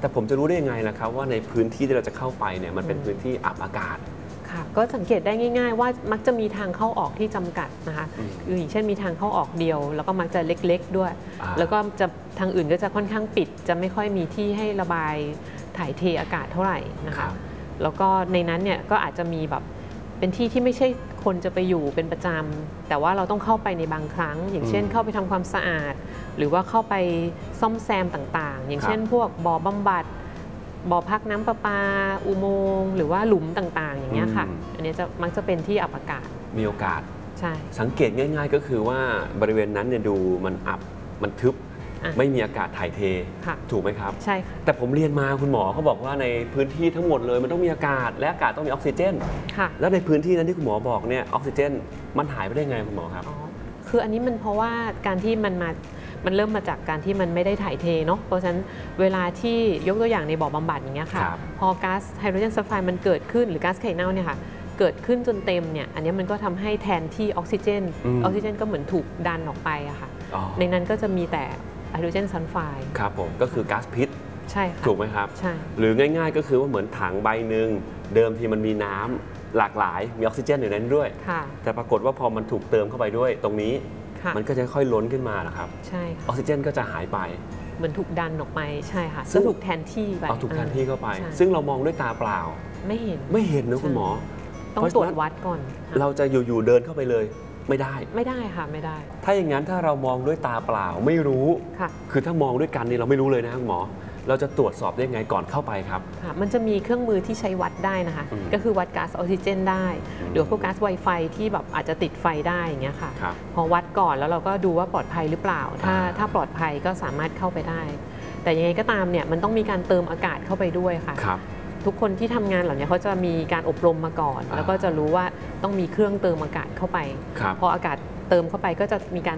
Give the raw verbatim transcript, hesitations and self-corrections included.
แต่ผมจะรู้ได้ยังไงนะครับว่าในพื้นที่ที่เราจะเข้าไปเนี่ยมันเป็นพื้นที่อับอากาศค่ะก็สังเกตได้ง่ายๆว่ามักจะมีทางเข้าออกที่จำกัดนะคะคืออย่างเช่นมีทางเข้าออกเดียวแล้วก็มักจะเล็กๆด้วยแล้วก็จะทางอื่นก็จะค่อนข้างปิดจะไม่ค่อยมีที่ให้ระบายถ่ายเทอากาศเท่าไหร่นะคะแล้วก็ในนั้นเนี่ยก็อาจจะมีแบบเป็นที่ที่ไม่ใช่คนจะไปอยู่เป็นประจำแต่ว่าเราต้องเข้าไปในบางครั้งอย่างเช่นเข้าไปทำความสะอาดหรือว่าเข้าไปซ่อมแซมต่างๆอย่างเช่นพวกบ่อบำบัดบ่อพักน้ำประปาอุโมงค์หรือว่าหลุมต่างๆอย่างเงี้ยค่ะอันนี้จะมักจะเป็นที่อับอากาศมีโอกาสใช่สังเกตง่ายๆก็คือว่าบริเวณนั้นเนี่ยดูมันอับมันทึบไม่มีอากาศถ่ายเทถูกไหมครับใช่ค่ะแต่ผมเรียนมาคุณหมอเขาบอกว่าในพื้นที่ทั้งหมดเลยมันต้องมีอากาศและอากาศต้องมีออกซิเจนค่ะแล้วในพื้นที่นั้นที่คุณหมอบอกเนี่ยออกซิเจนมันหายไปได้ไงคุณหมอครับอ๋อคืออันนี้มันเพราะว่าการที่มันมามันเริ่มมาจากการที่มันไม่ได้ถ่ายเทเนาะเพราะฉะนั้นเวลาที่ยกตัวอย่างในบ่อบำบัดอย่างเงี้ยค่ะพอก๊าซไฮโดรเจนซัลไฟด์มันเกิดขึ้นหรือก๊าซไข่เน่าเนี่ยค่ะเกิดขึ้นจนเต็มเนี่ยอันนี้มันก็ทำให้แทนที่ออกซิเจนออกซิเจนก็เหมือนถูกดันออกไปอะค่ะในนั้นก็จะมีแต่ไฮโดรเจนซัลไฟด์ครับผมก็คือก๊าซพิษใช่ค่ะถูกไหมครับใช่หรือง่ายๆก็คือว่าเหมือนถังใบหนึ่งเดิมทีมันมีน้ำหลากหลายมีออกซิเจนอยู่นั้นด้วยแต่ปรากฏว่าพอมันถูกเติมเข้าไปด้วยตรงนี้มันก็จะค่อยล้นขึ้นมานะครับใช่ออกซิเจนก็จะหายไปเหมือนถูกดันออกไปใช่ค่ะซึ่งถูกแทนที่ไปเอาถูกแทนที่เข้าไปซึ่งเรามองด้วยตาเปล่าไม่เห็นไม่เห็นนะคุณหมอต้องตรวจวัดก่อนเราจะอยู่ๆเดินเข้าไปเลยไม่ได้ไม่ได้ค่ะไม่ได้ถ้าอย่างนั้นถ้าเรามองด้วยตาเปล่าไม่รู้คือถ้ามองด้วยกันนี่เราไม่รู้เลยนะคุณหมอเราจะตรวจสอบได้ไงก่อนเข้าไปครับค่ะมันจะมีเครื่องมือที่ใช้วัดได้นะคะก็คือวัดก๊าซออกซิเจนได้หรือพวกก๊าซไวไฟที่แบบอาจจะติดไฟได้อย่างเงี้ยค่ะพอวัดก่อนแล้วเราก็ดูว่าปลอดภัยหรือเปล่าถ้าถ้าปลอดภัยก็สามารถเข้าไปได้แต่ยังไงก็ตามเนี่ยมันต้องมีการเติมอากาศเข้าไปด้วยค่ะทุกคนที่ทำงานเหล่านี้เขาจะมีการอบรมมาก่อนแล้วก็จะรู้ว่าต้องมีเครื่องเติมอากาศเข้าไปพออากาศเติมเข้าไปก็จะมีการ